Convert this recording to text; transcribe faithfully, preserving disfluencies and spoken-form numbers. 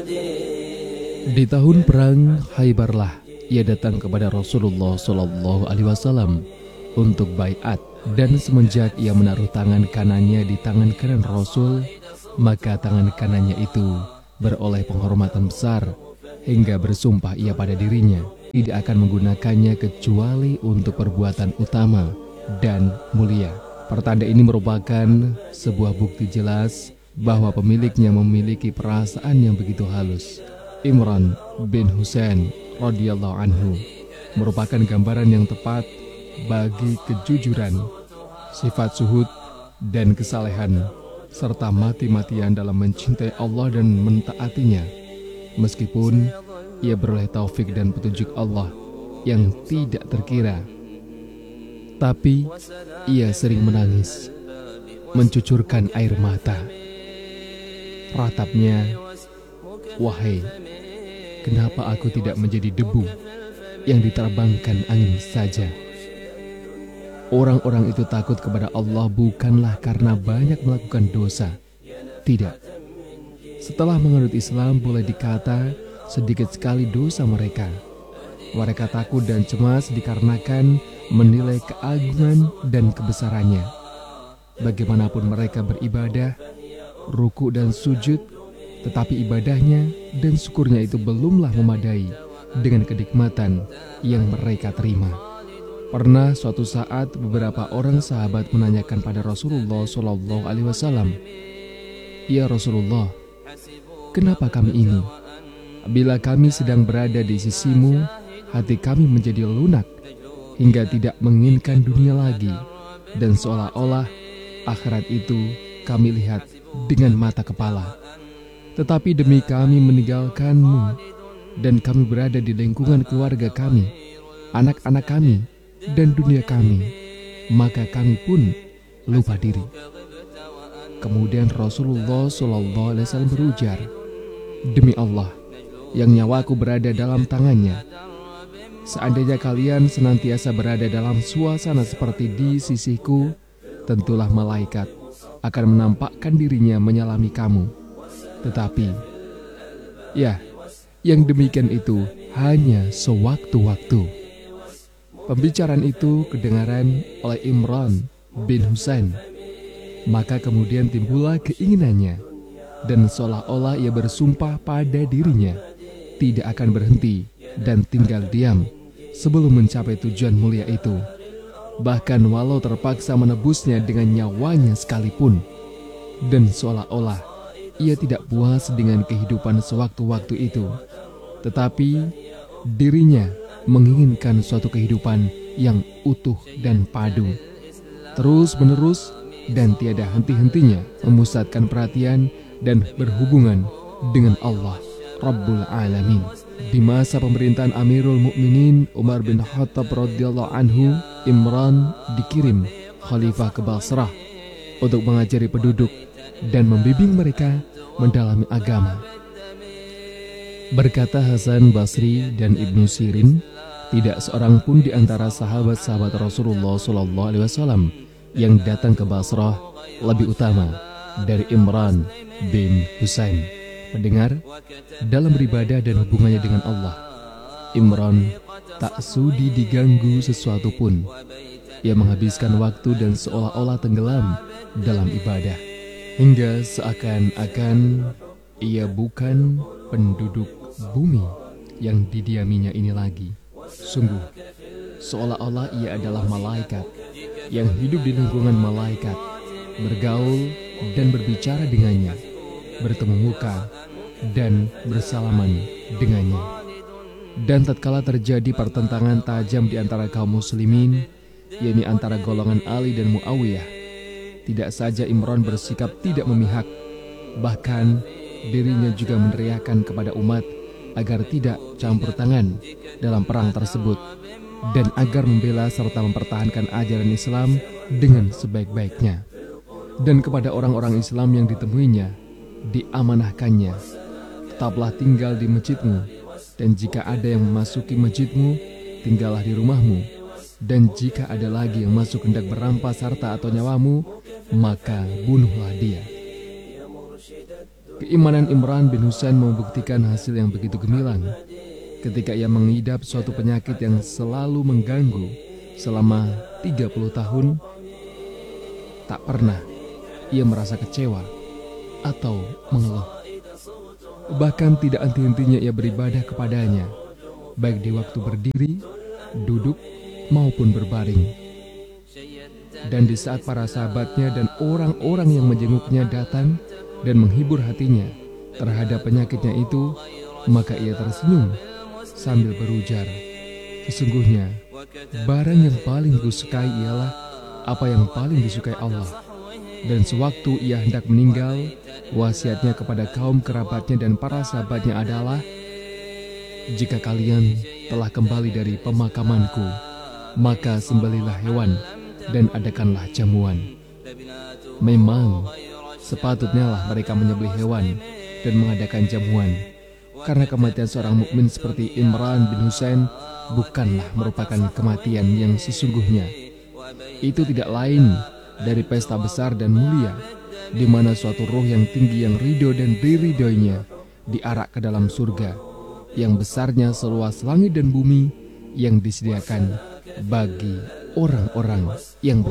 Di tahun perang Khaybarlah, ia datang kepada Rasulullah Shallallahu Alaihi Wasallam untuk baiat, dan semenjak ia menaruh tangan kanannya di tangan kanan Rasul, maka tangan kanannya itu beroleh penghormatan besar, hingga bersumpah ia pada dirinya tidak akan menggunakannya kecuali untuk perbuatan utama dan mulia. Pertanda ini merupakan sebuah bukti jelas bahwa pemiliknya memiliki perasaan yang begitu halus. Imran bin Husain radhiyallahu anhu merupakan gambaran yang tepat bagi kejujuran, sifat zuhud dan kesalehan, serta mati-matian dalam mencintai Allah dan mentaatinya, meskipun ia beroleh taufik dan petunjuk Allah yang tidak terkira. Tapi ia sering menangis, mencucurkan air mata. Ratapnya, "Wahai, kenapa aku tidak menjadi debu yang diterbangkan angin saja?" Orang-orang itu takut kepada Allah bukanlah karena banyak melakukan dosa. Tidak. Setelah menganut Islam, boleh dikata sedikit sekali dosa mereka. Mereka takut dan cemas dikarenakan menilai keagungan dan kebesarannya. Bagaimanapun mereka beribadah, ruku dan sujud, tetapi ibadahnya dan syukurnya itu belumlah memadai dengan kenikmatan yang mereka terima. Pernah suatu saat beberapa orang sahabat menanyakan pada Rasulullah Shallallahu Alaihi Wasallam, "Ya Rasulullah, kenapa kami ini? Bila kami sedang berada di sisimu, hati kami menjadi lunak hingga tidak menginginkan dunia lagi, dan seolah-olah akhirat itu kami lihat dengan mata kepala. Tetapi demi kami meninggalkanmu dan kami berada di lingkungan keluarga kami, anak-anak kami, dan dunia kami, maka kami pun lupa diri." Kemudian Rasulullah Shallallahu Alaihi Wasallam berujar, "Demi Allah yang nyawaku berada dalam tangannya, seandainya kalian senantiasa berada dalam suasana seperti di sisiku, tentulah malaikat akan menampakkan dirinya menyalami kamu. Tetapi, ya, yang demikian itu hanya sewaktu-waktu." Pembicaraan itu kedengaran oleh Imran bin Husain. Maka kemudian timbullah keinginannya, dan seolah-olah ia bersumpah pada dirinya tidak akan berhenti dan tinggal diam sebelum mencapai tujuan mulia itu, bahkan walau terpaksa menebusnya dengan nyawanya sekalipun. Dan seolah-olah ia tidak puas dengan kehidupan sewaktu-waktu itu, tetapi dirinya menginginkan suatu kehidupan yang utuh dan padu, terus-menerus dan tiada henti-hentinya memusatkan perhatian dan berhubungan dengan Allah Rabbul Alamin. Di masa pemerintahan Amirul Mukminin Umar bin Khattab radhiyallahu anhu, Imran dikirim khalifah ke Basrah untuk mengajari penduduk dan membimbing mereka mendalami agama. Berkata Hasan Basri dan Ibnu Sirin, tidak seorang pun di antara sahabat-sahabat Rasulullah Shallallahu Alaihi Wasallam yang datang ke Basrah lebih utama dari Imran bin Husain. Mendengar dalam beribadah dan hubungannya dengan Allah, Imran tak sudi diganggu sesuatu pun. Ia menghabiskan waktu dan seolah-olah tenggelam dalam ibadah, hingga seakan-akan ia bukan penduduk bumi yang didiaminya ini lagi. Sungguh, seolah-olah ia adalah malaikat yang hidup di lingkungan malaikat, bergaul dan berbicara dengannya, bertemu muka dan bersalaman dengannya. Dan tatkala terjadi pertentangan tajam di antara kaum muslimin, yakni antara golongan Ali dan Muawiyah, tidak saja Imran bersikap tidak memihak, bahkan dirinya juga meneriakkan kepada umat agar tidak campur tangan dalam perang tersebut, dan agar membela serta mempertahankan ajaran Islam dengan sebaik-baiknya. Dan kepada orang-orang Islam yang ditemuinya, diamanahkannya, "Tetaplah tinggal di masjidmu, dan jika ada yang memasuki masjidmu, tinggallah di rumahmu. Dan jika ada lagi yang masuk hendak berampas harta atau nyawamu, maka bunuhlah dia." Keimanan Imran bin Husain membuktikan hasil yang begitu gemilang ketika ia mengidap suatu penyakit yang selalu mengganggu selama tiga puluh tahun. Tak pernah ia merasa kecewa atau mengeluh. Bahkan tidak henti-hentinya ia beribadah kepadanya, baik di waktu berdiri, duduk, maupun berbaring. Dan di saat para sahabatnya dan orang-orang yang menjenguknya datang dan menghibur hatinya terhadap penyakitnya itu, maka ia tersenyum sambil berujar, "Sesungguhnya barang yang paling kusukai ialah apa yang paling disukai Allah." Dan sewaktu ia hendak meninggal, wasiatnya kepada kaum kerabatnya dan para sahabatnya adalah, "Jika kalian telah kembali dari pemakamanku, maka sembelilah hewan dan adakanlah jamuan." Memang sepatutnya lah mereka menyembelih hewan dan mengadakan jamuan, karena kematian seorang mukmin seperti Imran bin Husain bukanlah merupakan kematian yang sesungguhnya. Itu tidak lain dari pesta besar dan mulia, di mana suatu roh yang tinggi yang ridho dan diridhoinya diarak ke dalam surga, yang besarnya seluas langit dan bumi, yang disediakan bagi orang-orang yang